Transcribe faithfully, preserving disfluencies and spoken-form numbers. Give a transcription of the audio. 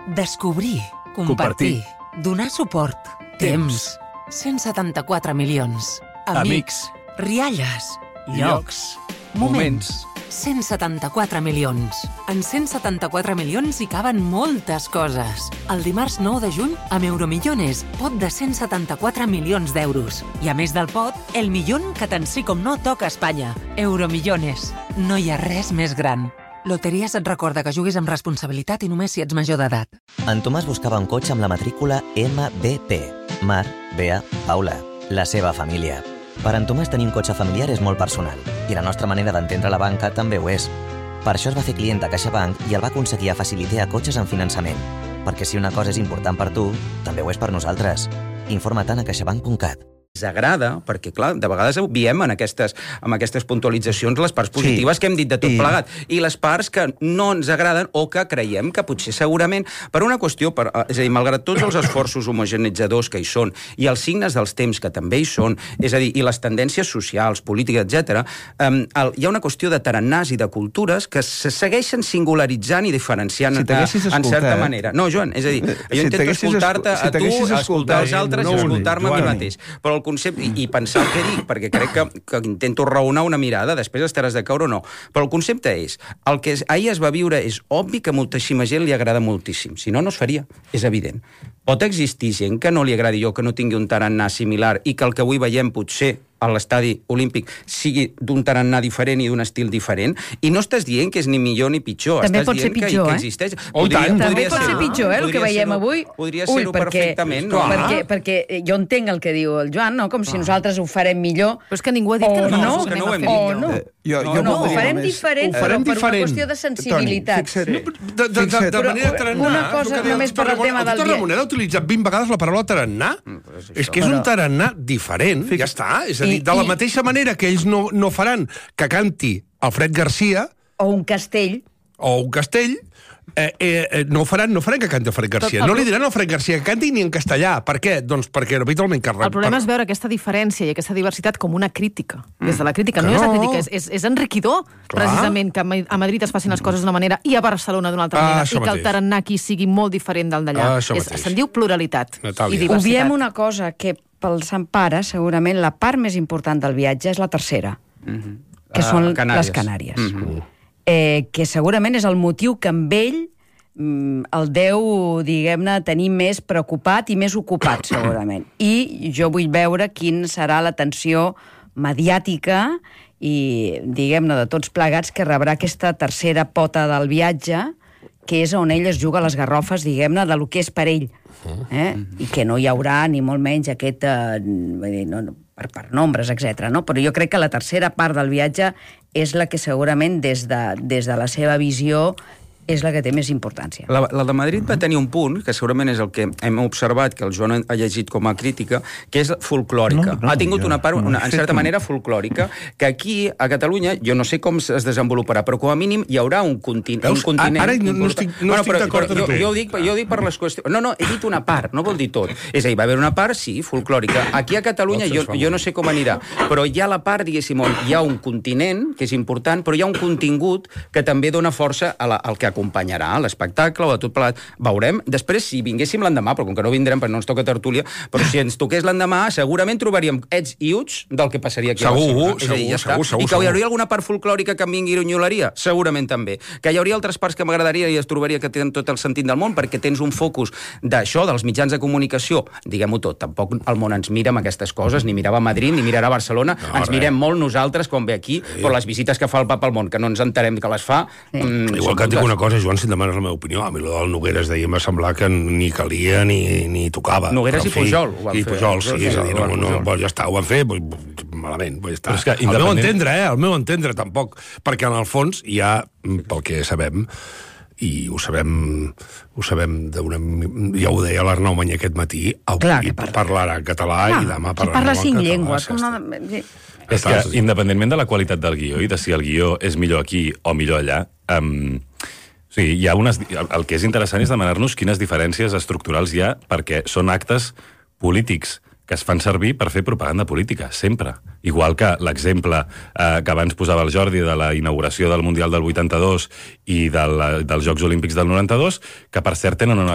Descobrir, compartir, donar suport, temps, cent setanta-quatre milions, amics, rialles, llocs, moments, cent setanta-quatre milions. En cent setanta-quatre milions hi caben moltes coses. El dimarts nou de juny, amb Euromillones, pot de cent setanta-quatre milions d'euros. I a més del pot, el millón que tant sí com no toca a Espanya. Euromillones. No hi ha res més gran. Loteries et recorda que juguis amb responsabilitat i només si ets major d'edat. En Tomàs buscava un cotxe amb la matrícula M B P. Mar, Bea, Paula. La seva família. Per en Tomàs tenir un cotxe familiar és molt personal i la nostra manera d'entendre la banca també ho és. Per això es va fer client de CaixaBank i el va aconseguir a Facilitea Cotxes en finançament. Perquè si una cosa és important per tu, també ho és per nosaltres. Informa-te'n a caixabank punt cat. Ens agrada, perquè, clar, de vegades obviem en aquestes, en aquestes puntualitzacions les parts positives sí. que hem dit de tot I... plegat, i les parts que no ens agraden o que creiem que potser segurament, per una qüestió, per, és a dir, malgrat tots els esforços homogenitzadors que hi són, i els signes dels temps que també hi són, és a dir, i les tendències socials, polítiques, etcètera, um, el, hi ha una qüestió de tarannàs i de cultures que se segueixen singularitzant i diferenciant si a, en certa manera. No, Joan, és a dir, jo si intento escoltar-te a tu, si escoltar els altres no i escoltar-me a mi mateix. Però el concepte, i, i pensar el que dic, perquè crec que, que intento raonar una mirada, després estaràs de caure o no, però el concepte és, el que ahir es va viure és obvi que moltíssima gent li agrada moltíssim, si no, no es faria, és evident. Pot existir gent que no li agradi jo, que no tingui un tarannà similar i que el que avui veiem potser a l'estadi olímpic sigui d'un tarannà diferent i d'un estil diferent, i no estàs dient que és ni millor ni pitjor. També estàs pot ser pitjor, que, eh? que existeix. Oh, podria, tant. També pot ser pitjor, eh, el que veiem avui. Podria ser-ho perfectament. No? Perquè, perquè jo entenc el que diu el Joan, no? Com si nosaltres ho farem millor. Però és que ningú ha dit que no, no, que no ho hem dit. O no. Jo, jo no, ho farem diferent, però per una qüestió de sensibilitat. Toni, de, de, de, de manera tarannà... Una cosa només per al tema del dia. Tornamuneda ha utilitzat vint vegades la paraula tarannà. És que és un tarannà diferent, ja està. És a dir, de la mateixa manera que ells no, no faran que canti Alfred Garcia... O un castell. O un castell... Eh, eh, no ho faran, no faran que canti Alfred Garcia. No li diran a Alfred Garcia que canti ni en castellà. Per què? Doncs perquè habitualment carrega. El problema és veure aquesta diferència i aquesta diversitat com una crítica. Des de la crítica. No, no és la crítica, és, és, és enriquidor, clar. Precisament, que a Madrid es facin les coses d'una manera i a Barcelona d'una altra manera, ah, i que el tarannà aquí sigui molt diferent del d'allà. Ah, se'n diu pluralitat i diversitat. Obviem una cosa, que pel Sant Pare, segurament, la part més important del viatge és la tercera, mm-hmm. que són uh, Canàries. les Canàries. Mm-hmm. Eh, que segurament és el motiu que amb ell mm, el deu, diguem-ne, tenir més preocupat i més ocupat, segurament. I jo vull veure quin serà l'atenció mediàtica i, diguem-ne, de tots plegats que rebrà aquesta tercera pota del viatge, que és on ell es juga les garrofes, diguem-ne, de lo que és per ell. Eh? I que no hi haurà ni molt menys aquest... Eh, vull dir, no, no, per, per nombres, etcètera. No? Però jo crec que la tercera part del viatge és la que segurament des de, des de la seva visió és la que té més importància. La, la de Madrid va tenir un punt, que segurament és el que hem observat, que el Joan ha llegit com a crítica, que és folclòrica. No, no, ha tingut jo, una part, una, en certa manera, folclòrica, que aquí, a Catalunya, jo no sé com es desenvoluparà, però com a mínim hi haurà un, continu, un continent... Ara no, no estic, no bueno, estic d'acord amb tu. Jo, jo, dic, jo dic per les qüestions... No, no, he dit una part, no vol dir tot. És a dir, va haver una part, sí, folclòrica. Aquí a Catalunya jo, jo no sé com anirà, però hi ha la part, diguéssim, on hi ha un continent, que és important, però hi ha un contingut que també dona força a la, al que acompanyarà l'espectacle o de tot plegat. Veurem. Després, si vinguéssim l'endemà, però com que no vindrem perquè no ens toca tertúlia, però si ens toqués l'endemà, segurament trobaríem ets i uts del que passaria aquí. Segur, a la segur, dir, ja segur, segur. I que hi hauria alguna part folclòrica que em vingui irunyolaria? Segurament també. Que hi hauria altres parts que m'agradaria i es trobaria que tenen tot el sentit del món, perquè tens un focus d'això, dels mitjans de comunicació. Diguem-ho tot, tampoc el món ens mira amb aquestes coses, ni mirava a Madrid, ni mirarà a Barcelona. No, ens mirem molt nosaltres quan ve aquí, sí. Per les visites que fa el papa al món, que no ens enterem que les fa. Sí. Mm, Igual que et dic una cosa, Joan, si em demanes la meva opinió, a mi el del Nogueres deia, m'ha semblat que ni calia ni, ni tocava. Nogueres i Pujol ho van fer. I Pujol, sí, és a dir, no, no, no, ja està, ho van fer, malament, ja està. Que, independent... El meu entendre, eh, el meu entendre, tampoc, perquè en el fons hi ha, pel que sabem, i ho sabem, ho sabem d'una... Ja ho deia l'Arnau Mañé aquest matí, avui parlarà en català i demà parlarà en català. Parla cinc llengües. És que, independentment de la qualitat del guió i de si el guió és millor aquí o millor allà, um, o sigui, hi ha unes, el que és interessant és demanar-nos quines diferències estructurals hi ha, perquè són actes polítics que es fan servir per fer propaganda política, sempre. Igual que l'exemple eh, que abans posava el Jordi de la inauguració del Mundial del vuitanta-dos i del, dels Jocs Olímpics del noranta-dos, que per cert tenen una